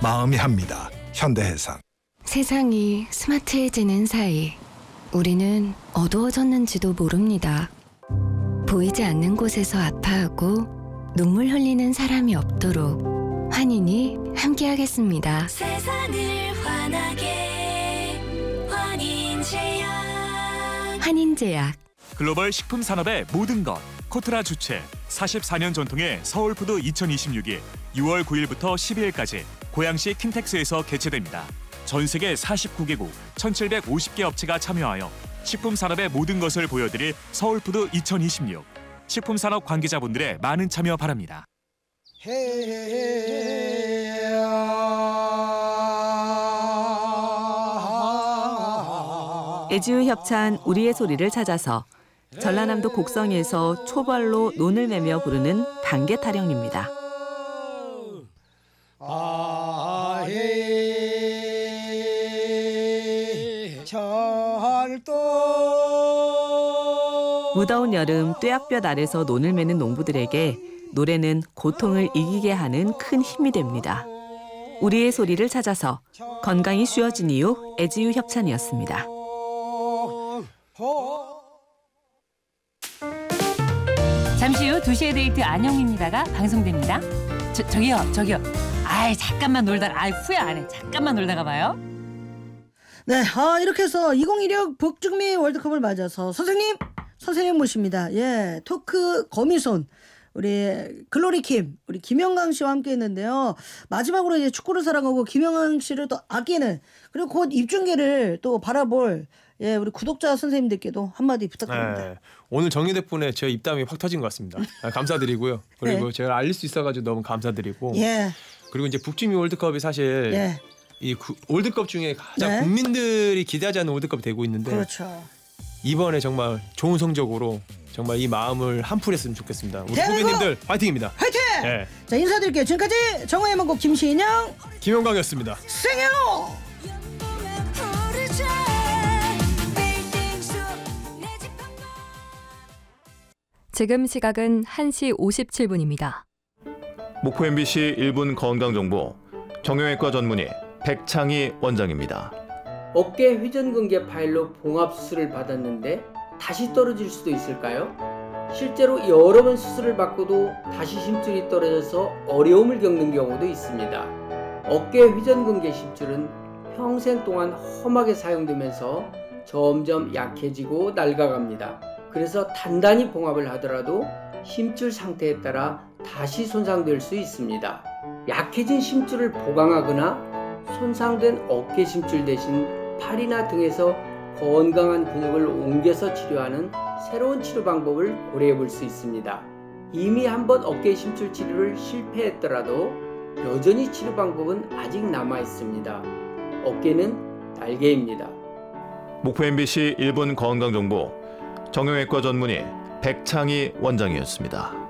마음이 합니다. 현대해상. 세상이 스마트해지는 사이 우리는 어두워졌는지도 모릅니다. 보이지 않는 곳에서 아파하고 눈물 흘리는 사람이 없도록 환인이 함께하겠습니다. 세상을 환하게 환인제약. 환인제약. 글로벌 식품 산업의 모든 것. 코트라 주최 44년 전통의 서울푸드 2026이 6월 9일부터 12일까지 고양시 킨텍스에서 개최됩니다. 전 세계 49개국 1,750개 업체가 참여하여 식품 산업의 모든 것을 보여드릴 서울푸드 2026. 식품 산업 관계자분들의 많은 참여 바랍니다. 애지우 협찬 우리의 소리를 찾아서 전라남도 곡성에서 초벌로 논을 매며 부르는 단계 타령입니다. 무더운 여름 뙤약볕 아래서 논을 매는 농부들에게 노래는 고통을 이기게 하는 큰 힘이 됩니다. 우리의 소리를 찾아서 건강이 쉬워진 이유 애지우 협찬이었습니다. 잠시 후 2시의 데이트 안영입니다가 방송됩니다. 저기요. 아이 잠깐만 놀다가 후회 안 해. 잠깐만 놀다가 봐요. 네, 이렇게 해서 2016 북중미 월드컵을 맞아서 선생님 모십니다. 예, 토크 거미손 우리 글로리킴 우리 김영광 씨와 함께했는데요. 마지막으로 이제 축구를 사랑하고 김영광 씨를 또 아끼는 그리고 곧 입중계를 또 바라볼 예, 우리 구독자 선생님들께도 한마디 부탁드립니다. 네, 오늘 정리 덕분에 제 입담이 확 터진 것 같습니다. 감사드리고요. 그리고 네. 제가 알릴 수 있어가지고 너무 감사드리고. 예. 그리고 이제 북중미 월드컵이 사실 예. 이 월드컵 중에 가장 네. 국민들이 기대하지 않는 월드컵이 되고 있는데 그렇죠. 이번에 정말 좋은 성적으로 정말 이 마음을 한풀했으면 좋겠습니다. 우리 대한민국! 후배님들 화이팅입니다. 화이팅! 네. 자, 인사드릴게요. 지금까지 정호의 만곡 김신영 김영광이었습니다. 생요. 지금 시각은 1시 57분입니다. 목포 MBC 1분 건강정보 정형외과 전문의 백창희 원장입니다. 어깨 회전근개 파일로 봉합 수술을 받았는데 다시 떨어질 수도 있을까요? 실제로 여러 번 수술을 받고도 다시 힘줄이 떨어져서 어려움을 겪는 경우도 있습니다. 어깨 회전근개 힘줄은 평생 동안 험하게 사용되면서 점점 약해지고 낡아갑니다. 그래서 단단히 봉합을 하더라도 힘줄 상태에 따라 다시 손상될 수 있습니다. 약해진 심줄을 보강하거나 손상된 어깨 심줄 대신 팔이나 등에서 건강한 근육을 옮겨서 치료하는 새로운 치료 방법을 고려해 볼 수 있습니다. 이미 한번 어깨 심줄 치료를 실패했더라도 여전히 치료 방법은 아직 남아 있습니다. 어깨는 날개입니다. 목포 MBC 1분 건강정보 정형외과 전문의 백창희 원장이었습니다.